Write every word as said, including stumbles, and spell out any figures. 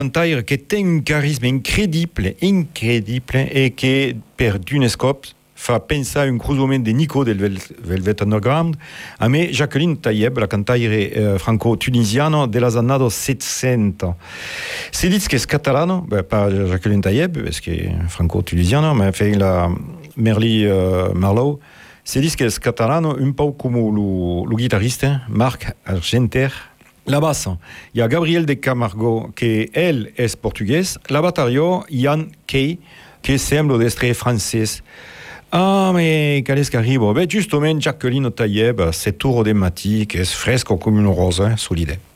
cantaire che té un carisma incredibile, incredibile, e che per Dunescope fa pensare un cruzamento di Nico del Vel- Velvet Underground a me Jacqueline Tayeb, la cantaire eh, franco-tunisiana della annato settecento. Si dice che è catalano, beh, pas Jacqueline Tayeb, perché è franco-tunisiana, ma fait la Merli uh, Marlowe. Si dice che è catalano un po' come lo, lo chitarrista Marc Argenter. La bassa, il y a Gabriel de Camargo, che elle è portuguese, la battaria Ian Kay, che sembra d'essere francese. Ah, mais quel est ce qui arrive? Ben, justement, Jacqueline Tayeb, c'est tout redématique, c'est fresque comme une rose, hein, solide.